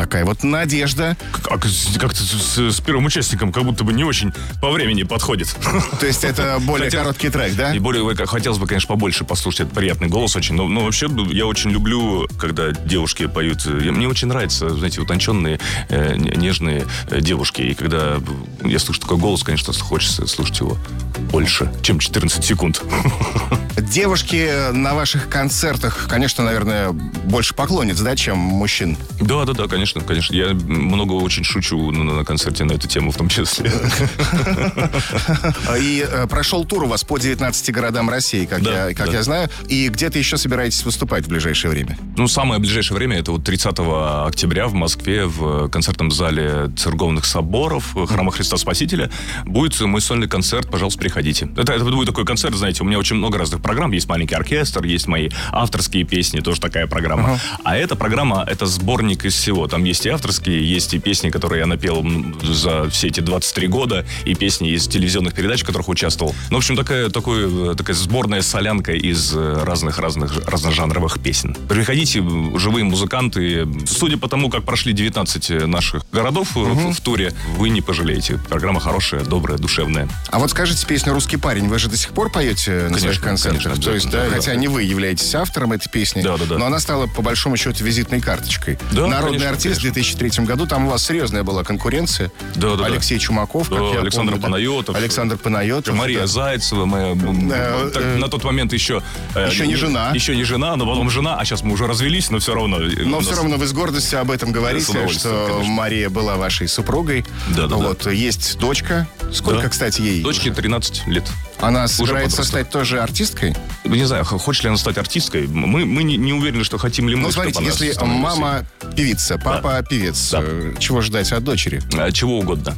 такая вот надежда. Как-то с первым участником как будто бы не очень по времени подходит. То есть это более короткий трек, да? И более, хотелось бы, конечно, побольше послушать. Это приятный голос очень. Но вообще я очень люблю, когда девушки поют. Мне очень нравятся, знаете, утонченные, нежные девушки. И когда я слышу такой голос, конечно, хочется слушать его больше, чем 14 секунд. Девушки на ваших концертах, конечно, наверное, больше поклонниц, да, чем мужчин? Да, конечно. Я много очень шучу на концерте на эту тему в том числе. И прошел тур у вас по 19 городам России, как я знаю. И где-то еще собираетесь выступать в ближайшее время? Самое ближайшее время это вот 30 октября в Москве в концертном зале Церковных соборов Храма Христа Спасителя будет мой сольный концерт. Пожалуйста, приходите. Это будет такой концерт, знаете, у меня очень много разных программ. Есть маленький оркестр, есть мои авторские песни, тоже такая программа. А эта программа, это сборник из всего. Там есть и авторские, есть и песни, которые я напел за все эти 23 года, и песни из телевизионных передач, в которых участвовал. Ну, в общем, такая сборная солянка из разножанровых песен. Приходите, живые музыканты. Судя по тому, как прошли 19 наших городов в туре, вы не пожалеете. Программа хорошая, добрая, душевная. А вот скажите песню «Русский парень». Вы же до сих пор поете на своих концертах? Конечно, то есть, хотя не вы являетесь автором этой песни, но она стала, по большому счету, визитной карточкой. Народный артист в 2003 году. Там у вас серьезная была конкуренция. Алексей Чумаков, как я Александр помню. Панайотов. Мария Зайцева. На тот момент еще не жена. Еще не жена, но потом жена. А сейчас мы уже развелись, но все равно. Но все равно вы с гордостью об этом говорите, что конечно. Мария была вашей супругой. Есть дочка. Сколько, кстати, ей? Дочке 13 лет. Она собирается стать тоже артисткой? Не знаю, хочет ли она стать артисткой. Мы не уверены, что хотим ли мы. Ну, смотрите, если мама певица, папа певец, чего ждать от дочери? Чего угодно.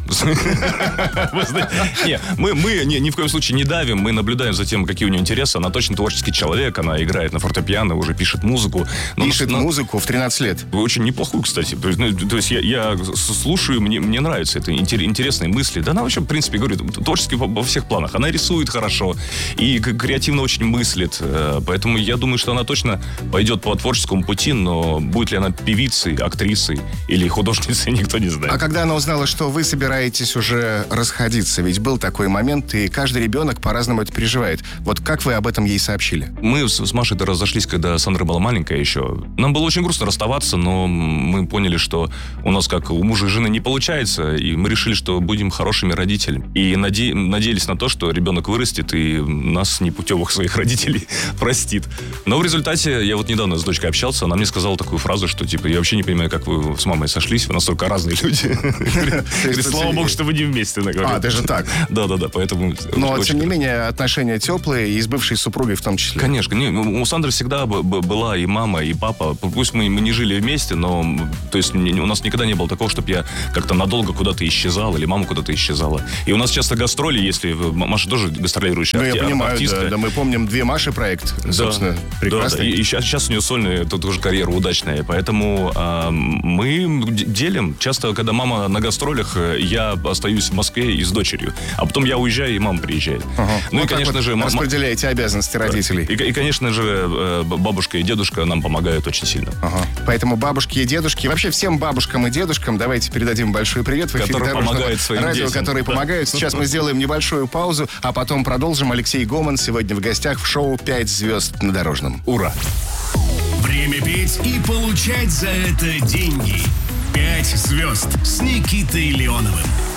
Мы ни в коем случае не давим, мы наблюдаем за тем, какие у нее интересы. Она точно творческий человек, она играет на фортепиано, уже пишет музыку. Пишет музыку в 13 лет? Очень неплохую, кстати. То есть я слушаю, мне нравятся это интересные мысли. Да она вообще, в принципе, говорю, творчески во всех планах. Она рисует хорошо и креативно очень мыслит. Поэтому я думаю, что она точно пойдет по творческому пути, но будет ли она певицей, актрисой или художницей, никто не знает. А когда она узнала, что вы собираетесь уже расходиться, ведь был такой момент, и каждый ребенок по-разному это переживает. Вот как вы об этом ей сообщили? Мы с Машей-то разошлись, когда Сандра была маленькая еще. Нам было очень грустно расставаться, но мы поняли, что у нас, как у мужа и жены, не получается, и мы решили, что будем хорошими родителями. И надеялись на то, что ребенок вырастет и нас, непутевых своих родителей, простит. Но в результате, я вот недавно с дочкой общался, она мне сказала такую фразу, что, типа, я вообще не понимаю, как вы с мамой сошлись, вы настолько разные люди. Говорит, слава богу, что вы не вместе. Даже так? Да, поэтому... Но, тем не менее, отношения теплые, и с бывшей супругой в том числе. Конечно. У Сандры всегда была и мама, и папа. Пусть мы не жили вместе, но то есть у нас никогда не было такого, чтобы я как-то надолго куда-то исчезал, или мама куда-то исчезала. И у нас часто гастроли, если Маша тоже гастролирующая артистка. Я понимаю, да. Мы помним «Две Маши» проект, собственно, прекрасный. И сейчас у нее сольная, тут уже карьера удачная. Поэтому мы делим. Часто, когда мама на гастролях, я остаюсь в Москве и с дочерью. А потом я уезжаю, и мама приезжает. Ну и, конечно же... Распределяете обязанности родителей. И, конечно же, бабушка и дедушка нам помогают очень сильно. Поэтому бабушки и дедушки, вообще всем бабушкам и дедушкам давайте передадим большой привет. Которые помогают своим радио, детям. Которые помогают. Сейчас мы сделаем небольшую паузу, а потом продолжим. Алексей Гоман сегодня в гостях в шоу «5 звезд на дорожном». Ура! Время петь и получать за это деньги. 5 звезд с Никитой Леоновым.